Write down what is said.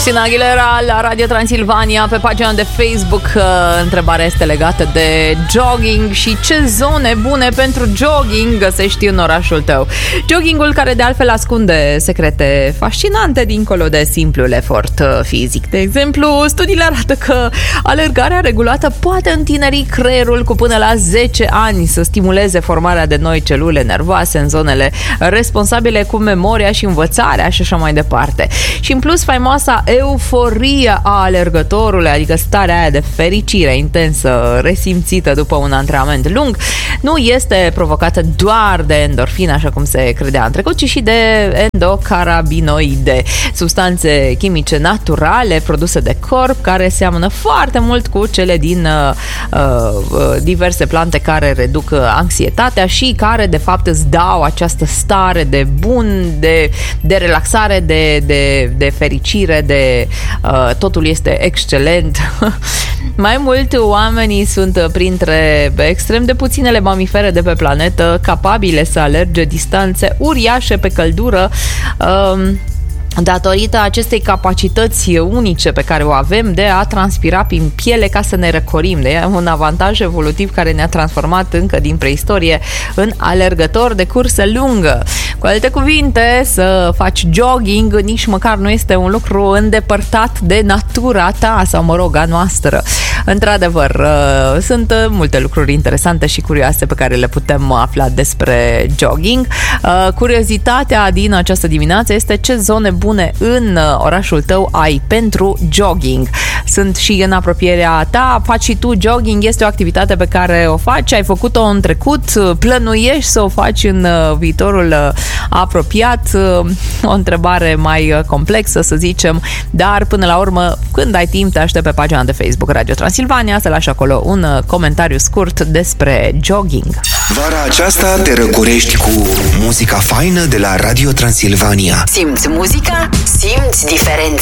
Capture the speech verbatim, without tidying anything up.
Christina Aguilera la Radio Transilvania. Pe pagina de Facebook întrebarea este legată de jogging și ce zone bune pentru jogging găsești în orașul tău. Joggingul, care de altfel ascunde secrete fascinante dincolo de simplul efort fizic. De exemplu, studiile arată că alergarea regulată poate întineri creierul cu până la zece ani, să stimuleze formarea de noi celule nervoase în zonele responsabile cu memoria și învățarea și așa mai departe. Și în plus, faimoasa euforia a alergătorului, adică starea aia de fericire intensă, resimțită după un antrenament lung, nu este provocată doar de endorfine, așa cum se credea în trecut, ci și de endocarabinoide, substanțe chimice naturale produse de corp, care seamănă foarte mult cu cele din uh, uh, diverse plante care reduc anxietatea și care de fapt îți dau această stare de bun, de, de relaxare, de, de, de fericire, de uh, totul este excelent. Mai mult, oamenii sunt printre extrem de puținele mamifere de pe planetă capabile să alerge distanțe uriașe pe căldură, uh, datorită acestei capacități unice pe care o avem de a transpira prin piele ca să ne răcorim. De un avantaj evolutiv care ne-a transformat încă din preistorie în alergători de cursă lungă. Cu alte cuvinte, să faci jogging nici măcar nu este un lucru îndepărtat de natura ta sau, mă rog, a noastră. Într-adevăr, sunt multe lucruri interesante și curioase pe care le putem afla despre jogging. Curiozitatea din această dimineață este ce zone bune în orașul tău ai pentru jogging. Sunt și în apropierea ta, faci și tu jogging, este o activitate pe care o faci, ai făcut-o în trecut, plănuiești să o faci în viitorul apropiat, o întrebare mai complexă, să zicem, dar până la urmă, când ai timp, te aștept pe pagina de Facebook Radio Transilvania să lași acolo un comentariu scurt despre jogging. Vara aceasta te răcorești cu muzica faină de la Radio Transilvania. Simți muzica? Simți diferența.